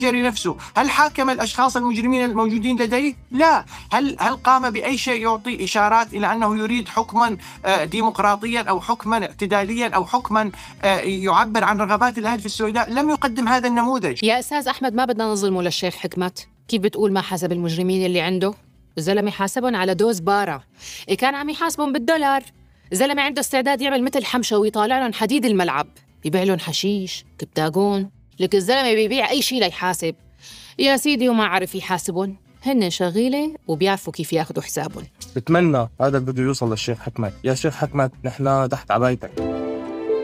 نفسه؟ هل حاكم الأشخاص المجرمين الموجودين لديه؟ لا. هل قام بأي شيء يعطي إشارات إلى أنه يريد حكما ديمقراطيا أو حكما اعتداليا أو حكما يعبر عن رغبات الأهل في السودان؟ لم يقدم هذا النموذج. يا أستاذ أحمد، ما بدنا نظلمه للشيخ حكمت. كيف بتقول ما حاسب المجرمين اللي عنده؟ الزلمة حاسبهم على دوز بارة. كان عم يحاسبهم بالدولار. الزلمة عنده استعداد يعمل مثل حمشة ويطالع لهم حديد الملعب، يبيع لهم حشيش، كبتاجون. لك الزلمة بيبيع أي شيء ليحاسب. يا سيدي وما عرف يحاسبهم، هن شغيلة وبيعرفوا كيف ياخدوا حسابهم. بتمنى هذا الفيديو يوصل للشيخ حكمت. يا شيخ حكمت، نحن تحت عبايتك.